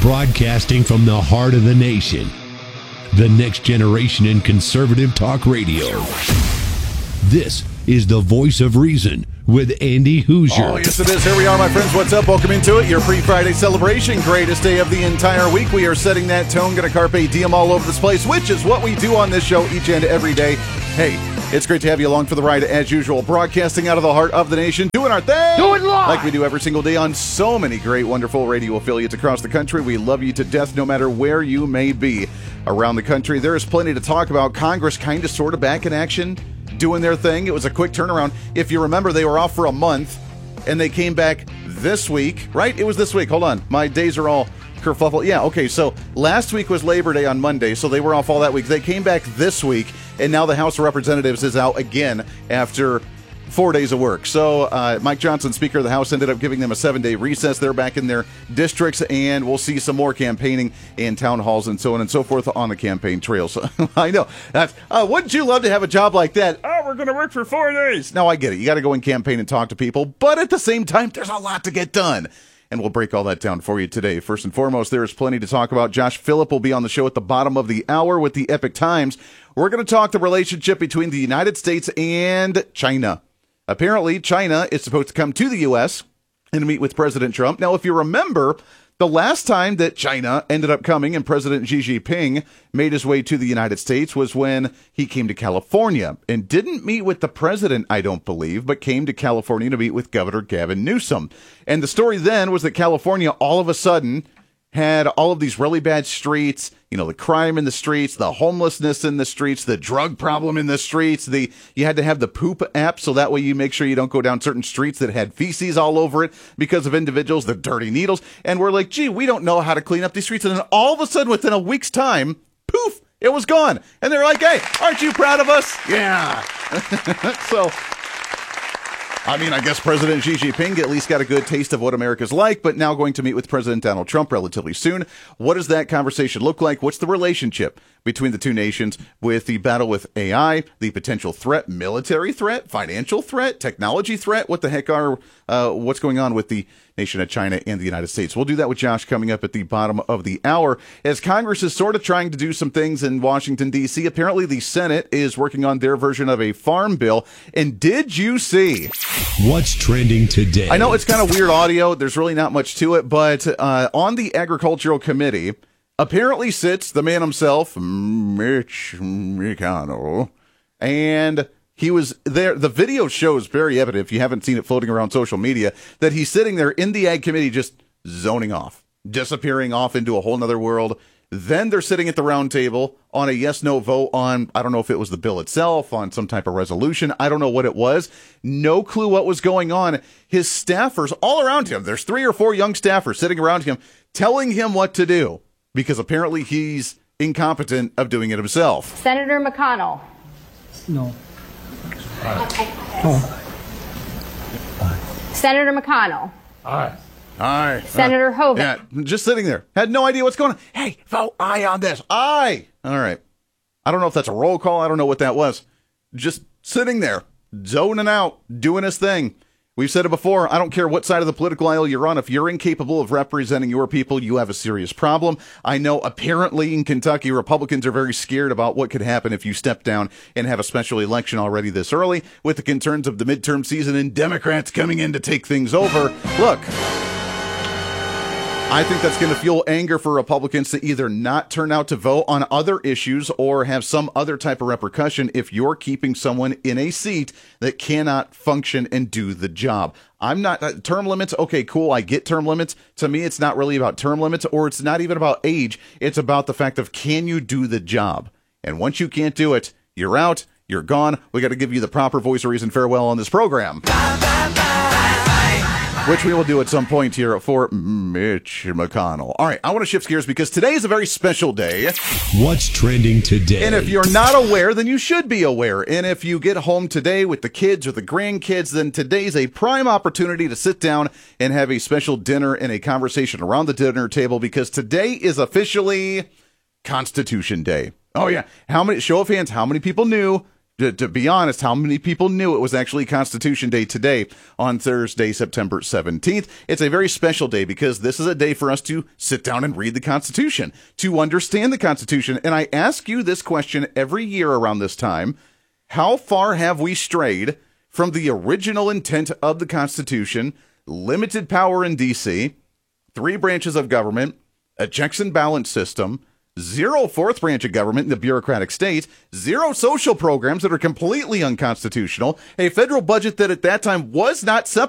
Broadcasting from the heart of the nation, the next generation in conservative talk radio. This is the Voice of Reason with Andy Hoosier. Oh, yes, it is. Here we are, my friends. What's up? Welcome into it. Your pre-Friday celebration. Greatest day of the entire week. We are setting that tone. Going to carpe diem all over this place, which is what we do on this show each and every day. Hey, it's great to have you along for the ride as usual. Broadcasting out of the heart of the nation. Doing our thing. Do it live. Like we do every single day on so many great, wonderful radio affiliates across the country. We love you to death no matter where you may be around the country. There is plenty to talk about. Congress kind of sort of back in action, doing their thing. It was a quick turnaround. If you remember, they were off for a month, and they came back this week, right? It was this week. Hold on. My days are all kerfuffle. Yeah, okay, so last week was Labor Day on Monday, so they were off all that week. They came back this week, and now the House of Representatives is out again after 4 days of work. So Mike Johnson, Speaker of the House, ended up giving them a 7-day recess. They're back in their districts, and we'll see some more campaigning in town halls and so on and so forth on the campaign trail. So I know. That's, wouldn't you love to have a job like that? Oh, we're going to work for 4 days. No, I get it. You got to go and campaign and talk to people, but at the same time, there's a lot to get done. And we'll break all that down for you today. First and foremost, there is plenty to talk about. Josh Phillip will be on the show at the bottom of the hour with the Epic Times. We're going to talk the relationship between the United States and China. Apparently, China is supposed to come to the U.S. and meet with President Trump. Now, if you remember, the last time that China ended up coming and President Xi Jinping made his way to the United States was when he came to California and didn't meet with the president, I don't believe, but came to California to meet with Governor Gavin Newsom. And the story then was that California all of a sudden had all of these really bad streets, you know, the crime in the streets, the homelessness in the streets, the drug problem in the streets. You had to have the poop app so that way you make sure you don't go down certain streets that had feces all over it because of individuals, the dirty needles. And we're like, gee, we don't know how to clean up these streets. And then all of a sudden, within a week's time, poof, it was gone. And they're like, hey, aren't you proud of us? Yeah. So, I mean, I guess President Xi Jinping at least got a good taste of what America's like, but now going to meet with President Donald Trump relatively soon. What does that conversation look like? What's the relationship between the two nations with the battle with AI, the potential threat, military threat, financial threat, technology threat? What the heck what's going on with the nation of China and the United States? We'll do that with Josh coming up at the bottom of the hour. As Congress is sort of trying to do some things in Washington, D.C., apparently the Senate is working on their version of a farm bill. And did you see what's trending today? I know it's kind of weird audio. There's really not much to it, but on the Agricultural Committee apparently sits the man himself, Mitch McConnell, and he was there. The video shows very evident, if you haven't seen it floating around social media, that he's sitting there in the Ag Committee just zoning off, disappearing off into a whole nother world. Then they're sitting at the round table on a yes-no vote on, I don't know if it was the bill itself, on some type of resolution. I don't know what it was. No clue what was going on. His staffers all around him, there's 3 or 4 young staffers sitting around him, telling him what to do, because apparently he's incompetent of doing it himself. Senator McConnell. No. Senator McConnell. Aye. Senator Hoven. Yeah, just sitting there. Had no idea what's going on. Hey, vote aye on this. Aye. All right. I don't know if that's a roll call. I don't know what that was. Just sitting there, zoning out, doing his thing. We've said it before. I don't care what side of the political aisle you're on. If you're incapable of representing your people, you have a serious problem. I know apparently in Kentucky, Republicans are very scared about what could happen if you step down and have a special election already this early with the concerns of the midterm season and Democrats coming in to take things over. Look, I think that's going to fuel anger for Republicans to either not turn out to vote on other issues or have some other type of repercussion if you're keeping someone in a seat that cannot function and do the job. I'm not term limits. Okay, cool. I get term limits. To me, it's not really about term limits, or it's not even about age. It's about the fact of, can you do the job? And once you can't do it, you're out. You're gone. We got to give you the proper voice of reason farewell on this program. Which we will do at some point here for Mitch McConnell. All right, I want to shift gears because today is a very special day. What's trending today? And if you're not aware, then you should be aware. And if you get home today with the kids or the grandkids, then today's a prime opportunity to sit down and have a special dinner and a conversation around the dinner table, because today is officially Constitution Day. Oh, yeah. Show of hands, how many people knew To be honest, how many people knew it was actually Constitution Day today on Thursday, September 17th? It's a very special day because this is a day for us to sit down and read the Constitution, to understand the Constitution. And I ask you this question every year around this time. How far have we strayed from the original intent of the Constitution? Limited power in D.C., 3 branches of government, a checks and balance system, 0 fourth branch of government in the bureaucratic state, 0 social programs that are completely unconstitutional, a federal budget that at that time was not